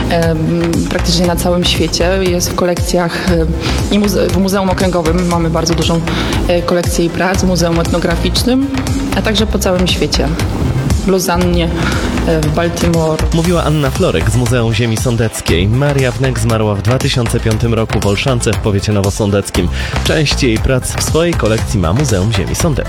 praktycznie na całym świecie. Jest w kolekcjach i w Muzeum Okręgowym mamy bardzo dużą kolekcję jej prac, w Muzeum Etnograficznym, a także po całym świecie. W Lozannie, w Baltimore. Mówiła Anna Florek z Muzeum Ziemi Sądeckiej. Maria Wnek zmarła w 2005 roku w Olszance w powiecie nowosądeckim. Część jej prac w swojej kolekcji ma Muzeum Ziemi Sądeckiej.